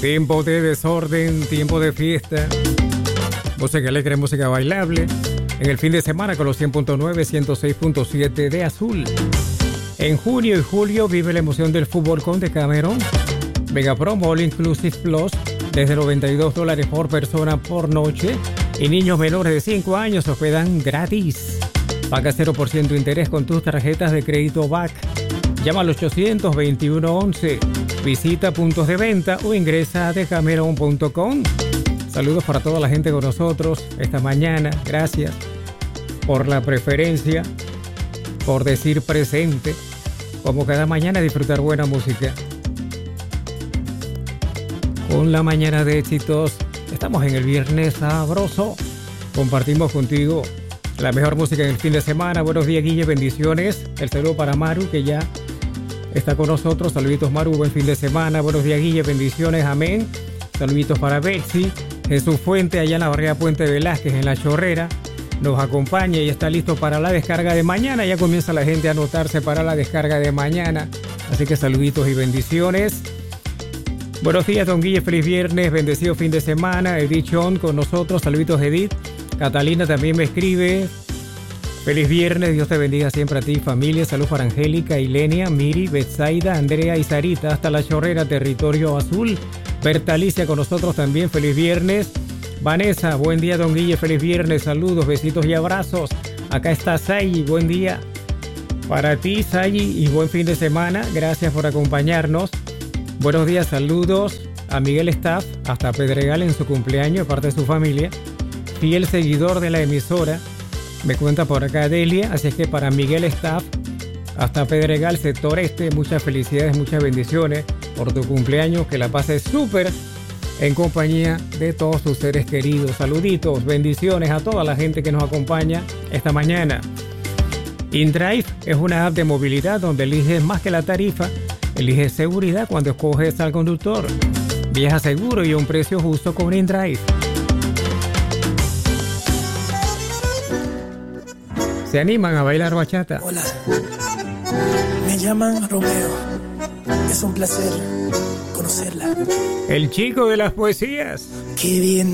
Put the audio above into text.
Tiempo de desorden, tiempo de fiesta. Música alegre, música bailable. En el fin de semana con los 100.9, 106.7 de Azul. En junio y julio vive la emoción del fútbol con Decameron. Mega Promo All Inclusive Plus desde $92 por persona por noche. Y niños menores de 5 años se hospedan gratis. Paga 0% interés con tus tarjetas de crédito BAC. Llama al 800-2111. Visita puntos de venta o ingresa a decameron.com. Saludos para toda la gente con nosotros esta mañana. Gracias por la preferencia, por decir presente. Como cada mañana, disfrutar buena música. Con la mañana de éxitos, estamos en el viernes sabroso. Compartimos contigo la mejor música en el fin de semana. Buenos días, Guille, bendiciones. El saludo para Maru, que ya está con nosotros. Saluditos, Maru, buen fin de semana. Buenos días, Guille, bendiciones, amén. Saluditos para Betsy. Jesús Fuente, allá en la barriada Puente Velázquez, en La Chorrera, nos acompaña y está listo para la descarga de mañana. Ya comienza la gente a anotarse para la descarga de mañana. Así que saluditos y bendiciones. Buenos días, don Guille, feliz viernes, bendecido fin de semana. Edith Chon con nosotros, saluditos, Edith. Catalina también me escribe. Feliz viernes, Dios te bendiga siempre a ti, familia. Salud para Angélica, Ilenia, Miri, Betsaida, Andrea y Sarita, hasta La Chorrera, territorio azul. Berta Alicia con nosotros también, feliz viernes. Vanessa, buen día, don Guille, feliz viernes, saludos, besitos y abrazos. Acá está Sayi, buen día para ti, Sayi, y buen fin de semana. Gracias por acompañarnos. Buenos días, saludos a Miguel Staff, hasta Pedregal en su cumpleaños, de parte de su familia. Fiel seguidor de la emisora, me cuenta por acá Delia, así es que para Miguel Staff, hasta Pedregal, sector este, muchas felicidades, muchas bendiciones por tu cumpleaños, que la pases súper en compañía de todos tus seres queridos. Saluditos, bendiciones a toda la gente que nos acompaña esta mañana. InDrive es una app de movilidad donde eliges más que la tarifa, eliges seguridad cuando escoges al conductor. Viaja seguro y a un precio justo con InDrive. ¿Se animan a bailar bachata? Hola, me llaman Romeo. Es un placer conocerla. El chico de las poesías. Qué bien